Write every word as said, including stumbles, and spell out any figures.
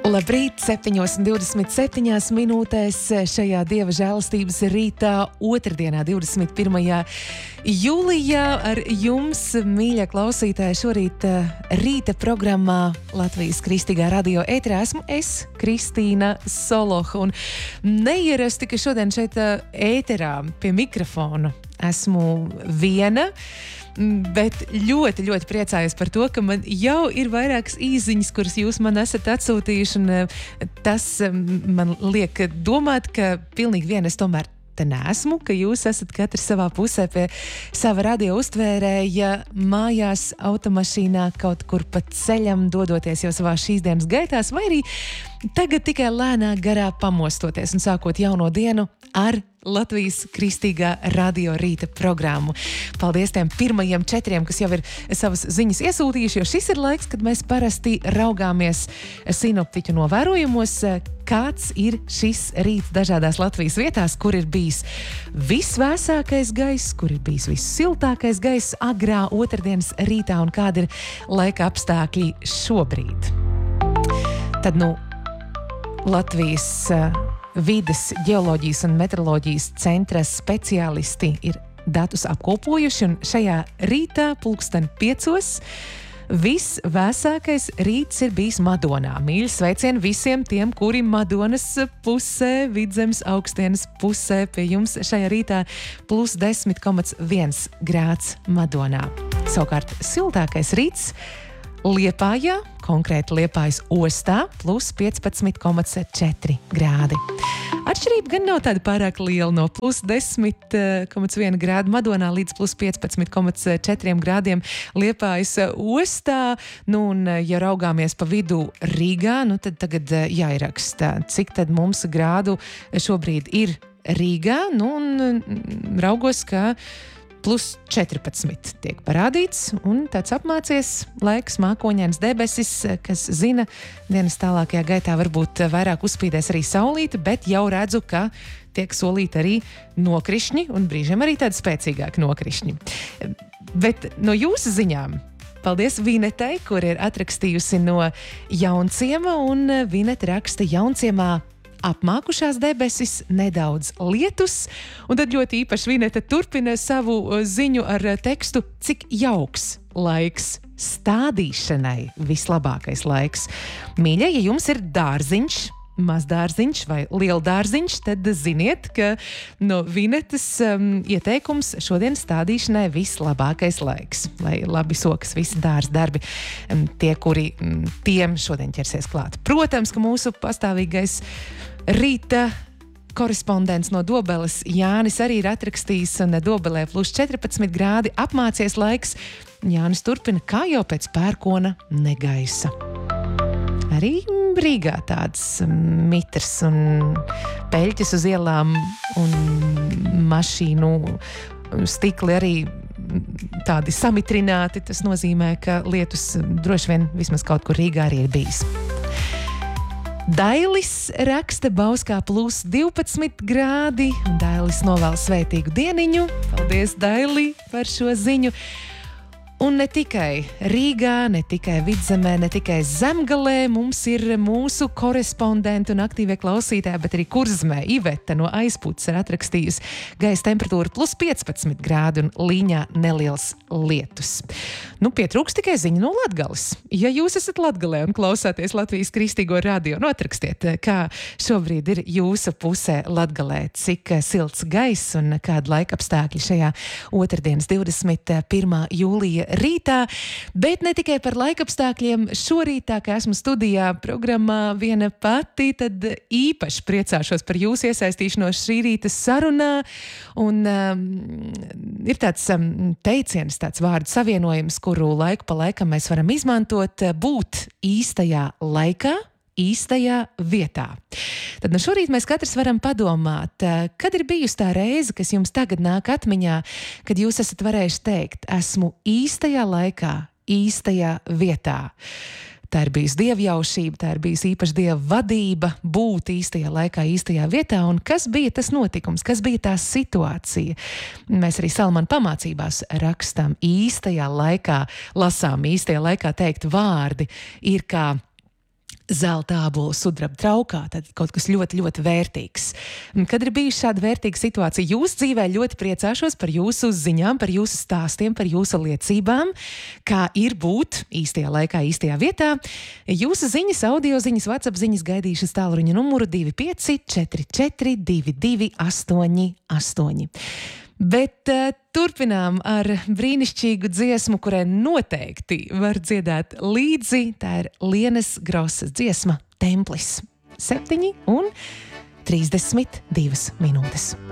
Labrīt, septiņos un divdesmit septiņās minūtēs šajā Dieva žēlastības rītā, otrdienā, divdesmit pirmajā jūlijā. Ar jums, mīļie klausītāji, šorīt rīta programmā Latvijas Kristīgā radio ēterā esmu es, Kristīna Soloha. Un neierasti, ka šodien šeit ēterā pie mikrofona esmu viena, bet ļoti, ļoti priecājos par to, ka man jau ir vairākas īziņas, kuras jūs man esat atsūtījuši, un tas man liek domāt, ka pilnīgi vien es tomēr te neesmu, ka jūs esat katrs savā pusē pie sava radio uztvērēja mājās, automašīnā, kaut kur pa ceļam, dodoties jau savā šīs dienas gaitās, vai arī tagad tikai lēnā garā pamostoties un sākot jauno dienu ar Latvijas Kristīgā radio rīta programmu. Paldies tiem pirmajiem četriem, kas jau ir savas ziņas iesūtījuši, jo šis ir laiks, kad mēs parasti raugāmies sinoptiķu novērojumos, kāds ir šis rīts dažādās Latvijas vietās, kur ir bijis visvēsākais gaiss, kur ir bijis vissiltākais gaiss agrā otrdienas rītā un kādi ir laika apstākļi šobrīd. Tad, nu, Latvijas Vides, ģeoloģijas un meteoroloģijas centra speciālisti ir datus apkopojuši, un šajā rītā pulksten piecos visvēsākais rīts ir bijis Madonā. Mīļi sveicieni visiem tiem, kuri Madonas pusē, Vidzemes augstienes pusē pie jums šajā rītā plus desmit komats viens grāds Madonā. Savukārt siltākais rīts Liepājā, konkrēti Liepājas ostā, plus piecpadsmit komats četri grādi. Atšķirība gan nav tāda pārāk liela, no plus desmit komats viens grādu Madonā līdz plus piecpadsmit komats četri grādiem Liepājas ostā. Nu, un, ja raugāmies pa vidu Rīgā, nu, tad tagad jāieraksta, cik tad mums grādu šobrīd ir Rīgā. Nu, un raugos, ka plus četrpadsmit tiek parādīts, un tāds apmācies laiks, mākoņains debesis, kas zina, dienas tālākajā gaitā varbūt vairāk uzspīdēs arī saulīte, bet jau redzu, ka tiek solīti arī nokrišņi, un brīžiem arī tādi spēcīgāki nokrišņi. Bet no jūsu ziņām paldies Vinetei, kur ir atrakstījusi no Jaunciema, un Vinete raksta: Jaunciemā apmākušās debesis, nedaudz lietus, un tad ļoti īpaši Vinete turpina savu ziņu ar tekstu: cik jauks laiks stādīšanai, vislabākais laiks. Mīļie, ja jums ir dārziņš, mazdārziņš vai lieldārziņš, tad ziniet, ka no Vinetes um, ieteikums šodien stādīšanai vislabākais laiks, lai labi sokas visi dārza darbi, um, tie, kuri um, tiem šodien ķersies klāt. Protams, ka mūsu pastāvīgais rīta korespondents no Dobeles Jānis arī ir atrakstījis, un Dobelē plus četrpadsmit grādi apmācies laiks. Jānis turpina, kā jau pēc pērkona negaisa. Arī Rīgā tāds mitrs un peļķes uz ielām un mašīnu stikli arī tādi samitrināti. Tas nozīmē, ka lietus droši vien vismaz kaut kur Rīgā arī ir bijis. Dailis raksta: Bauskā plus divpadsmit grādi, un Dailis novēl svētīgu dieniņu. Paldies, Daili, par šo ziņu. Un ne tikai Rīgā, ne tikai Vidzemē, ne tikai Zemgalē mums ir mūsu korespondenti un aktīvie klausītāji, bet arī Kurzemē Iveta no Aizpuces ir atrakstījusi gaisa temperatūra plus piecpadsmit grādi un līņā neliels lietus. Nu, pietrūks tikai ziņa no Latgales. Ja jūs esat Latgalē un klausāties Latvijas Kristīgo radio, notrakstiet, kā šobrīd ir jūsu pusē Latgalē, cik silts gaiss un kāda laika apstākļi šajā otrdienas divdesmit pirmā jūlija rītā, bet ne tikai par laikapstākļiem. Šorīt, tā kā esmu studijā programmā viena pati, tad īpaši priecāšos par jūsu iesaistīšanos šī rīta sarunā. Un um, ir tāds um, teiciens, tāds vārdu savienojums, kuru laiku pa laikam mēs varam izmantot: būt īstajā laikā, īstajā vietā. Tad no šorīt mēs katrs varam padomāt, kad ir bijusi tā reize, kas jums tagad nāk atmiņā, kad jūs esat varējuši teikt: esmu īstajā laikā, īstajā vietā. Tā ir bijusi dievjaušība, tā ir bijusi īpaši dieva vadība, būt īstajā laikā, īstajā vietā. Un kas bija tas notikums, kas bija tā situācija? Mēs arī Salmana pamācībās rakstam: īstajā laikā, lasām īstajā laikā teikt vārdi ir kā zelta ābolu sudraba traukā, tad kaut kas ļoti, ļoti vērtīgs. Kad ir bijusi šāda vērtīga situācija jūsu dzīvē, ļoti priecāšos par jūsu ziņām, par jūsu stāstiem, par jūsu liecībām, kā ir būt īstajā laikā, īstajā vietā. Jūsu ziņas, audio ziņas, WhatsApp ziņas gaidīšu uz tālruņa numuru divi pieci četri četri divi divi astoņi astoņi. Bet uh, turpinām ar brīnišķīgu dziesmu, kurai noteikti var dziedāt līdzi. Tā ir Lienes Grosas dziesma Templis. Septiņi un trīsdesmit divas minūtes.